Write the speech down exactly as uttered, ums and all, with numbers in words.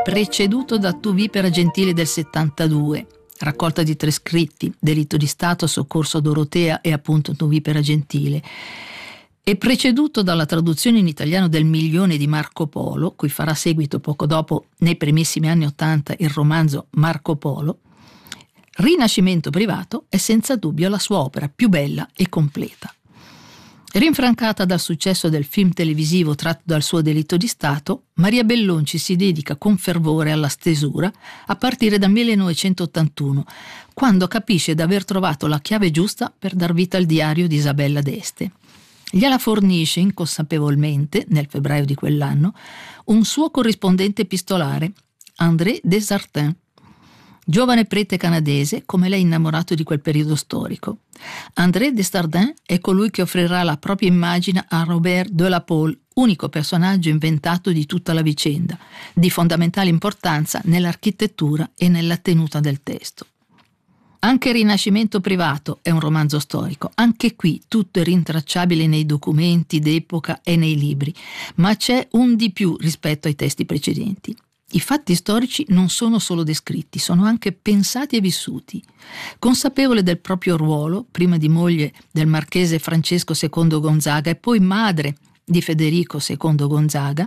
preceduto da Tu Vipera Gentile del settantadue, raccolta di tre scritti, Delitto di Stato, Soccorso Dorotea e appunto Tu Vipera Gentile, e preceduto dalla traduzione in italiano del Milione di Marco Polo, cui farà seguito poco dopo, nei primissimi anni Ottanta, il romanzo Marco Polo. Rinascimento privato è senza dubbio la sua opera più bella e completa. Rinfrancata dal successo del film televisivo tratto dal suo Delitto di Stato, Maria Bellonci si dedica con fervore alla stesura a partire dal millenovecentottantuno, quando capisce di aver trovato la chiave giusta per dar vita al diario di Isabella d'Este. Gliela fornisce inconsapevolmente, nel febbraio di quell'anno, un suo corrispondente epistolare, André Desjardins, giovane prete canadese come lei innamorato di quel periodo storico. André Desjardins è colui che offrirà la propria immagine a Robert de la Pole, unico personaggio inventato di tutta la vicenda, di fondamentale importanza nell'architettura e nella tenuta del testo. Anche Rinascimento privato è un romanzo storico, anche qui tutto è rintracciabile nei documenti d'epoca e nei libri, ma c'è un di più rispetto ai testi precedenti. I fatti storici non sono solo descritti, sono anche pensati e vissuti. Consapevole del proprio ruolo, prima di moglie del marchese Francesco secondo Gonzaga e poi madre di Federico secondo Gonzaga,